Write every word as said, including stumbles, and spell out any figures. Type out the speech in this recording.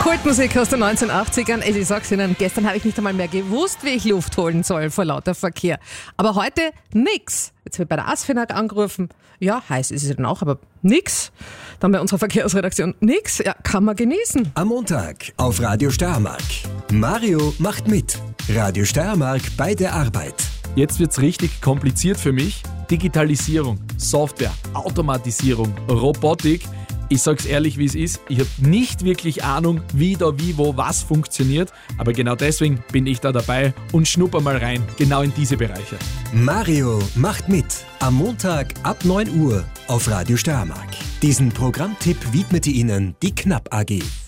Kultmusik aus den neunzehnhundertachtzigern. Ich sag's Ihnen, gestern habe ich nicht einmal mehr gewusst, wie ich Luft holen soll vor lauter Verkehr. Aber heute nix. Jetzt wird bei der ASFINAG angerufen. Ja, heiß ist es dann auch, aber nix. Dann bei unserer Verkehrsredaktion nix. Ja, kann man genießen. Am Montag auf Radio Steiermark. Mario macht mit. Radio Steiermark bei der Arbeit. Jetzt wird's richtig kompliziert für mich. Digitalisierung, Software, Automatisierung, Robotik. Ich sag's ehrlich, wie es ist. Ich habe nicht wirklich Ahnung, wie da, wie, wo, was funktioniert. Aber genau deswegen bin ich da dabei und schnupper mal rein, genau in diese Bereiche. Mario macht mit. Am Montag ab neun Uhr auf Radio Steiermark. Diesen Programmtipp widmete Ihnen die Knapp A G.